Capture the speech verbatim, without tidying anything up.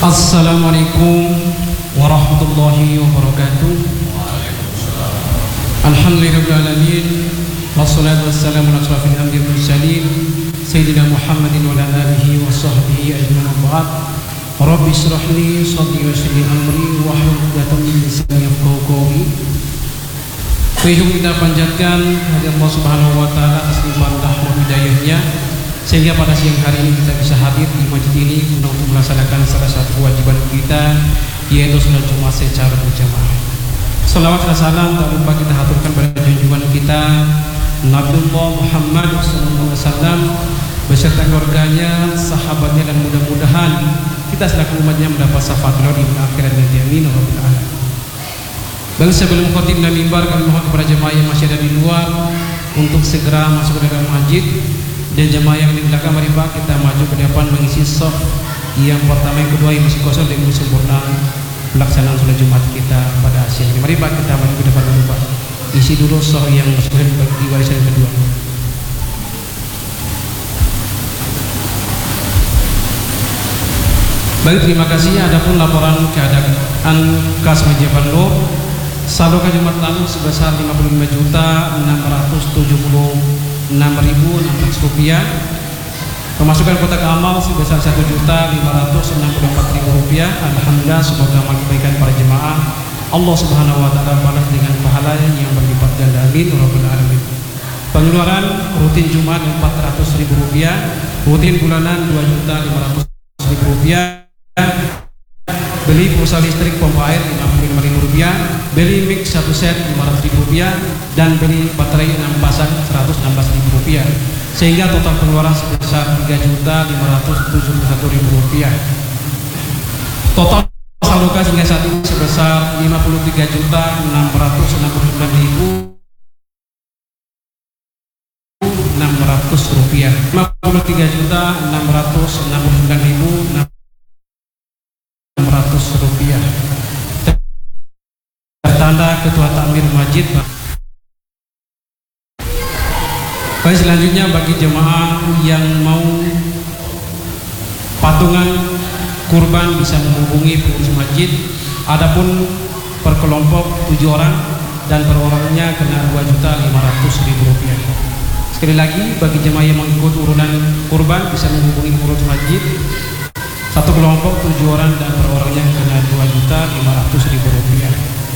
Assalamualaikum warahmatullahi wabarakatuh. Alhamdulillahirrahmanirrahim. Wassalatu wassalamu ala ashrafil anbiya'i wal mursalin Sayyidina Muhammadin wa ala alihi wa sahbihi ajma'in ba'd. Rabbi shrah li sadri wa yassir li amri wahlul 'uqdatam min lisani yafqahu qawli. Puji kita panjatkan kepada Allah Subhanahu wa taala atas limpahan rahmat hidayahnya sehingga pada siang hari ini kita bisa hadir di masjid ini untuk melaksanakan salah satu kewajiban kita, yaitu salat Jumat secara berjamaah. Salawat dan salam tak lupa kita haturkan pada junjungan kita Nabiullah Muhammad sallallahu alaihi wasallam beserta keluarganya, sahabatnya, dan mudah-mudahan kita selaku umatnya mendapat syafaat beliau di akhirat nanti. Amin ya rabbal alamin. Bang, sebelum khotib dan mimbar, kami mohon kepada jemaah yang masih ada di luar untuk segera masuk ke dalam masjid, dan jemaah yang di belakang mari Pak kita maju ke depan mengisi shaf yang pertama, yang kedua yang masih kosong demi sempurna pelaksanaan sholat Jumat kita pada siang ini. Mari Pak kita maju ke depan dulu Pak, isi dulu shaf yang masih di barisan yang kedua. Baik, terima kasih. Adapun laporan keadaan kas Majiban Nur saldo Jumat lalu sebesar lima puluh lima juta enam ratus tujuh puluh enam ribu enam ratus rupiah. Pemasukan kotak amal sebesar satu juta lima ratus enam puluh empat ribu rupiah. Alhamdulillah, semoga amal kebaikan para jemaah Allah Subhanahu wa taala balas dengan pahala yang berlipat ganda. Amin ya rabbal alamin. Pengeluaran rutin Jumat empat ratus ribu rupiah, rutin bulanan dua juta lima ratus ribu rupiah. Beli pulsa listrik pompa air lima puluh lima ribu rupiah, beli mic satu set lima ratus ribu rupiah, dan beli baterai enam pasang seratus enam belas ribu rupiah, sehingga total pengeluaran sebesar tiga juta lima ratus tujuh puluh satu ribu rupiah. Total saldo kas hingga saat ini sebesar lima puluh tiga juta enam ratus enam puluh sembilan ribu enam ratus rupiah. lima puluh tiga juta enam ratus enam puluh sembilan ribu enam ratus rupiah. Tertanda Ketua Takmir Masjid. Baik, selanjutnya bagi jemaah yang mau patungan kurban bisa menghubungi pengurus masjid. Adapun per kelompok tujuh orang dan per orangnya kena dua juta lima ratus ribu rupiah. Sekali lagi, bagi jemaah yang mengikut urunan kurban bisa menghubungi pengurus masjid. Satu kelompok tujuh orang dan per orangnya kena dua juta lima ratus ribu rupiah.